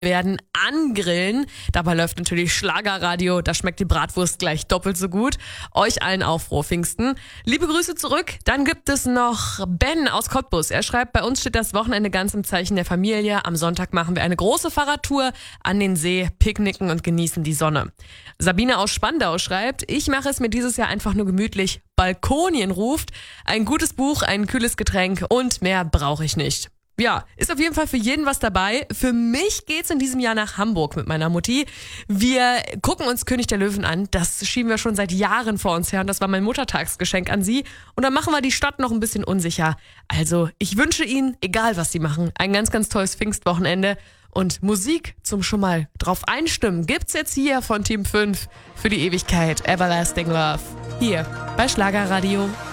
werden angrillen. Dabei läuft natürlich Schlagerradio, da schmeckt die Bratwurst gleich doppelt so gut. Euch allen auch frohe Pfingsten. Liebe Grüße zurück. Dann gibt es noch Ben aus Cottbus. Er schreibt, bei uns steht das Wochenende ganz im Zeichen der Familie. Am Sonntag machen wir eine große Fahrradtour an den See, picknicken und genießen die Sonne. Sabine aus Spandau schreibt, ich mache es mir dieses Jahr einfach nur gemütlich. Balkonien ruft, ein gutes Buch, ein kühles Getränk und mehr brauche ich nicht. Ja, ist auf jeden Fall für jeden was dabei. Für mich geht's in diesem Jahr nach Hamburg mit meiner Mutti. Wir gucken uns König der Löwen an. Das schieben wir schon seit Jahren vor uns her und das war mein Muttertagsgeschenk an sie. Und dann machen wir die Stadt noch ein bisschen unsicher. Also, ich wünsche Ihnen, egal was Sie machen, ein ganz, ganz tolles Pfingstwochenende. Und Musik zum schon mal drauf einstimmen gibt's jetzt hier von Team 5 für die Ewigkeit. Everlasting Love. Hier bei Schlagerradio.